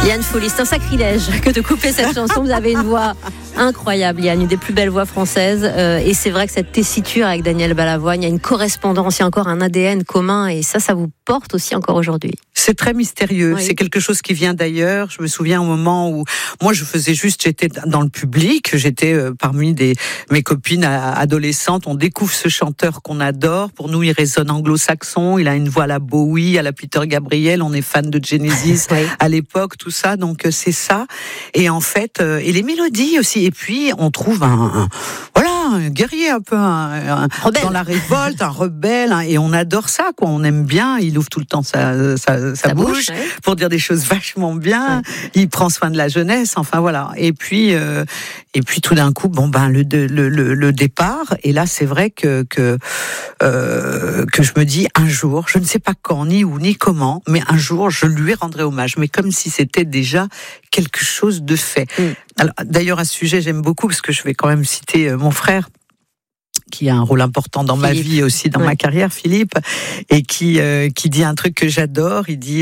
Liane Folly, c'est un sacrilège que de couper cette chanson. Vous avez une voix incroyable, Liane, une des plus belles voix françaises. Et c'est vrai que cette tessiture avec Daniel Balavoine, il y a une correspondance, il y a encore un ADN commun. Et ça vous porte aussi encore aujourd'hui. C'est très mystérieux. Oui. C'est quelque chose qui vient d'ailleurs. Je me souviens au moment où moi j'étais dans le public, j'étais parmi mes copines adolescentes. On découvre ce chanteur qu'on adore. Pour nous, il résonne anglo-saxon. Il a une voix à la Bowie, à la Peter Gabriel. On est fan de Genesis Oui. à l'époque, tout ça. Donc c'est ça. Et en fait, et les mélodies aussi. Et puis on trouve un guerrier un peu dans la révolte, un rebelle. Et on adore ça, quoi. On aime bien. Il ouvre tout le temps sa bouche ouais. pour dire des choses vachement bien. Ouais. Il prend soin de la jeunesse. Enfin voilà. Et puis tout d'un coup, le départ. Et là, c'est vrai que je me dis un jour, je ne sais pas quand, ni où, ni comment, mais un jour, je lui rendrai hommage. Mais comme si c'était déjà quelque chose de fait. Alors, d'ailleurs, à ce sujet, j'aime beaucoup parce que je vais quand même citer mon frère, qui a un rôle important dans ma vie et aussi dans ma carrière, Philippe, et qui dit un truc que j'adore. Il dit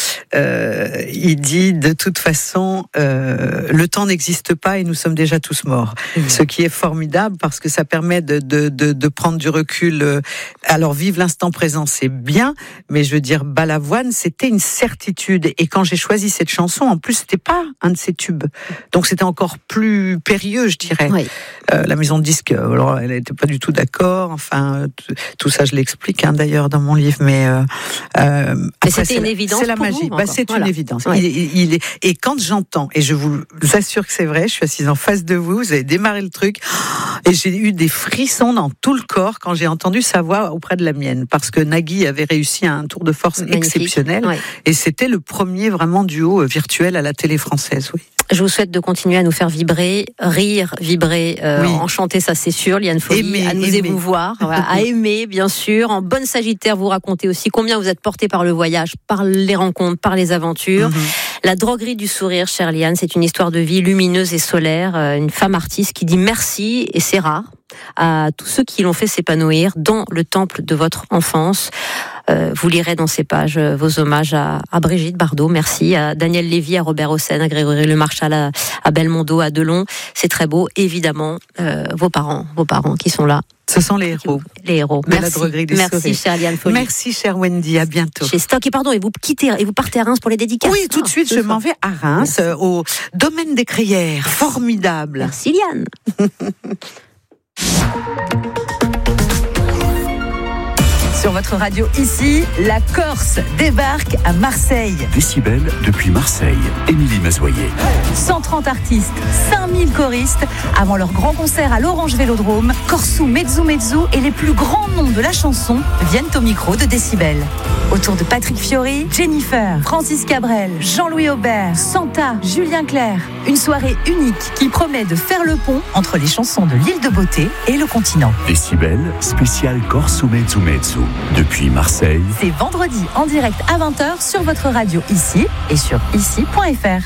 de toute façon, le temps n'existe pas et nous sommes déjà tous morts. Ce qui est formidable parce que ça permet de prendre du recul. Alors vivre l'instant présent, c'est bien, mais je veux dire, Balavoine, c'était une certitude. Et quand j'ai choisi cette chanson, en plus, c'était pas un de ses tubes, donc c'était encore plus périlleux, je dirais. Oui. La maison de disques, alors elle n'était pas du tout d'accord. Enfin, tout ça, je l'explique d'ailleurs dans mon livre. Mais après, c'était une évidence. C'est la magie. C'est une évidence. Ouais. Et quand j'entends, et je vous assure que c'est vrai, je suis assise en face de vous, vous avez démarré le truc, et j'ai eu des frissons dans tout le corps quand j'ai entendu sa voix auprès de la mienne, parce que Nagui avait réussi un tour de force exceptionnel, et c'était le premier vraiment duo virtuel à la télé française. Oui. Je vous souhaite de continuer à nous faire vibrer, rire, vibrer, enchanter, ça c'est sûr, Liane Folly, à nous émouvoir, à aimer bien sûr. En bonne Sagittaire, vous racontez aussi combien vous êtes porté par le voyage, par les rencontres, par les aventures. La droguerie du sourire, chère Liane, c'est une histoire de vie lumineuse et solaire, une femme artiste qui dit merci, et c'est rare, à tous ceux qui l'ont fait s'épanouir dans le temple de votre enfance. Vous lirez dans ces pages vos hommages à Brigitte Bardot, merci, à Daniel Lévy, à Robert Hossein, à Grégory Le Marchal, à Belmondo, à Delon. C'est très beau, évidemment, vos parents qui sont là. Ce sont les héros. Les héros. Merci. La droguerie du Merci, chère Liane Folly. Merci, chère Wendy. À bientôt. Chez Stock. Et pardon, et vous quittez, et vous partez à Reims pour les dédicaces. Oui, tout de suite, je m'en vais à Reims, au domaine des Crayères. Formidable. Merci, Liane. Sur votre radio ici, la Corse débarque à Marseille. Décibel depuis Marseille. Émilie Mazoyer. 130 artistes, 5000 choristes. Avant leur grand concert à l'Orange Vélodrome, Corsou, Mezzu et les plus grands noms de la chanson viennent au micro de Décibel. Autour de Patrick Fiori, Jennifer, Francis Cabrel, Jean-Louis Aubert, Santa, Julien Clerc. Une soirée unique qui promet de faire le pont entre les chansons de l'île de Beauté et le continent. Décibel, spécial Corsou, Mezzu. Depuis Marseille. C'est vendredi en direct à 20h sur votre radio ici et sur ici.fr.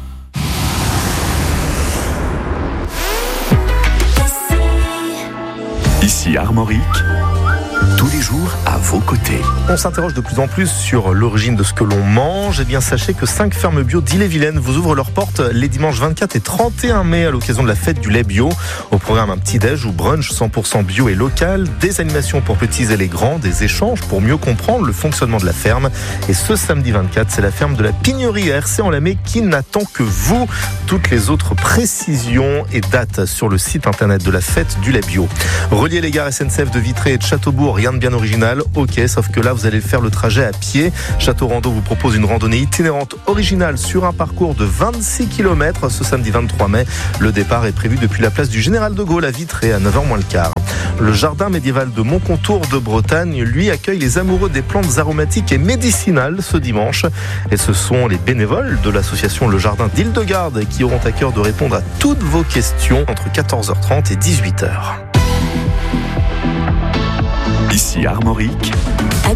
Ici Armorique. Tous les jours à vos côtés. On s'interroge de plus en plus sur l'origine de ce que l'on mange. Eh bien, sachez que 5 fermes bio d'Ille-et-Vilaine vous ouvrent leurs portes les dimanches 24 et 31 mai à l'occasion de la fête du lait bio. Au programme, un petit-déj ou brunch 100% bio et local, des animations pour petits et les grands, des échanges pour mieux comprendre le fonctionnement de la ferme. Et ce samedi 24, c'est la ferme de la Pignerie à Hercé-en-Lamé qui n'attend que vous. Toutes les autres précisions et dates sur le site internet de la fête du lait bio. Relier les gares SNCF de Vitré et de Châteaubourg, rien de bien original, ok, sauf que là vous allez faire le trajet à pied. Château Rando vous propose une randonnée itinérante originale sur un parcours de 26 km ce samedi 23 mai. Le départ est prévu depuis la place du Général de Gaulle à Vitré à 9h moins le quart. Le jardin médiéval de Montcontour de Bretagne, lui, accueille les amoureux des plantes aromatiques et médicinales ce dimanche. Et ce sont les bénévoles de l'association Le Jardin d'Île-de-Garde qui auront à cœur de répondre à toutes vos questions entre 14h30 et 18h. Ici Armorique.